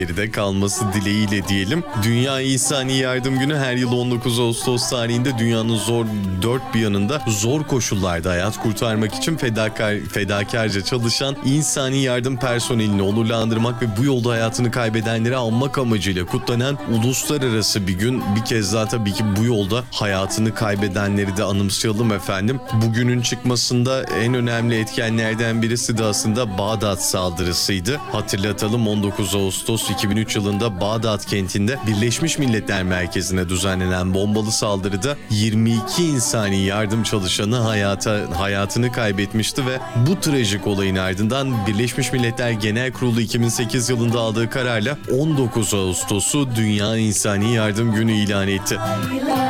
geride kalması dileğiyle diyelim. Dünya İnsani Yardım Günü her yıl 19 Ağustos tarihinde dünyanın dört bir yanında zor koşullarda hayat kurtarmak için fedakarca çalışan insani yardım personelini onurlandırmak ve bu yolda hayatını kaybedenleri anmak amacıyla kutlanan uluslararası bir gün. Bir kez daha tabii ki bu yolda hayatını kaybedenleri de anımsayalım efendim. Bugünün çıkmasında en önemli etkenlerden birisi de aslında Bağdat saldırısıydı. Hatırlatalım, 19 Ağustos 2003 yılında Bağdat kentinde Birleşmiş Milletler Merkezi'ne düzenlenen bombalı saldırıda 22 insani yardım çalışanı hayatını kaybetmişti ve bu trajik olayın ardından Birleşmiş Milletler Genel Kurulu 2008 yılında aldığı kararla 19 Ağustos'u Dünya İnsani Yardım Günü ilan etti.